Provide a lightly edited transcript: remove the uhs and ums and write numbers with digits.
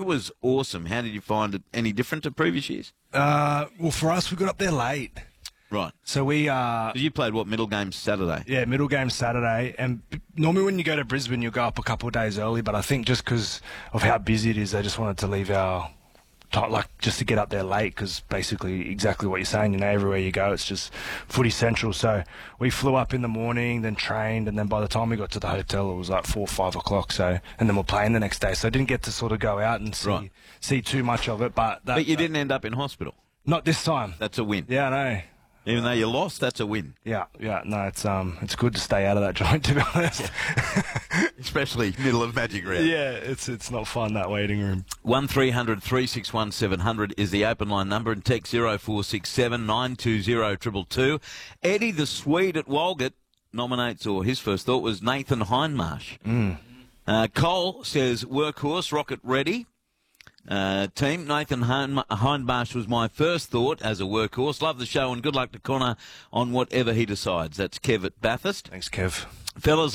was awesome. How did you find it? Any different to previous years? Well, for us, we got up there late. Right. So we... You played, what, middle game Saturday? Yeah, middle game Saturday. And normally when you go to Brisbane, you'll go up a couple of days early. But I think just because of how busy it is, they just wanted to leave our... just to get up there late, because basically exactly what you're saying, everywhere you go, it's just footy central. So we flew up in the morning, then trained, and then by the time we got to the hotel, it was like 4 or 5 o'clock. So, and then we're playing the next day. So I didn't get to sort of go out and see too much of it. But you didn't end up in hospital? Not this time. That's a win. Yeah, I know. Even though you lost, that's a win. Yeah. No, it's good to stay out of that joint, to be honest. Especially middle of Magic Round. Yeah, it's not fun, that waiting room. 1300 361 700 is the open line number, and text 0467 920 222. Eddie the Swede at Walgett nominates, or his first thought was Nathan Hindmarsh. Cole says workhorse, rocket ready. Team, Nathan Hindmarsh was my first thought as a workhorse. Love the show and good luck to Connor on whatever he decides. That's Kev at Bathurst. Thanks, Kev. Fellas,